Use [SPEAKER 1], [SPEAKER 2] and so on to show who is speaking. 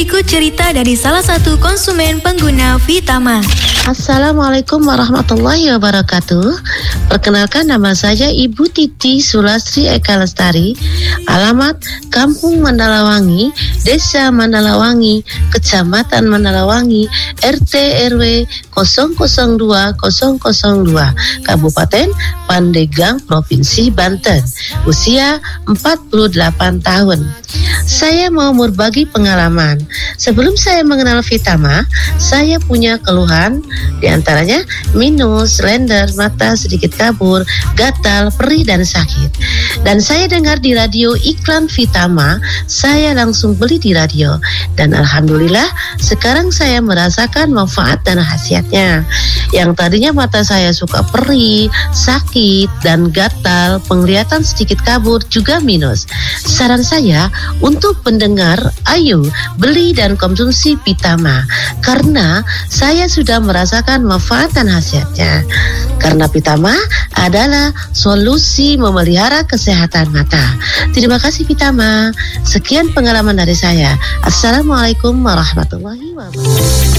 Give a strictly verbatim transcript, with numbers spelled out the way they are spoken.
[SPEAKER 1] Berikut cerita dari salah satu konsumen pengguna Vitama.
[SPEAKER 2] Assalamualaikum warahmatullahi wabarakatuh. Perkenalkan, nama saya Ibu Titi Sulastri Eka Lestari. Alamat Kampung Mandalawangi, Desa Mandalawangi, Kecamatan Mandalawangi, R T R W nol nol dua nol nol dua, Kabupaten Pandeglang, Provinsi Banten. Usia empat puluh delapan tahun. Saya mau berbagi pengalaman. Sebelum saya mengenal Vitama, saya punya keluhan, diantaranya minus, lender, mata sedikit kabur, gatal, perih, dan sakit. Dan saya dengar di radio iklan Vitama, saya langsung beli di radio. Dan alhamdulillah, sekarang saya merasakan manfaat dan khasiatnya. Yang tadinya mata saya suka perih, sakit, dan gatal, penglihatan sedikit kabur, juga minus. Saran saya untuk pendengar, ayo beli dan konsumsi Vitama, karena saya sudah merasakan manfaat dan khasiatnya. Karena Vitama adalah solusi memelihara kesehatan mata. Terima kasih Vitama. Sekian pengalaman dari saya. Assalamualaikum warahmatullahi wabarakatuh.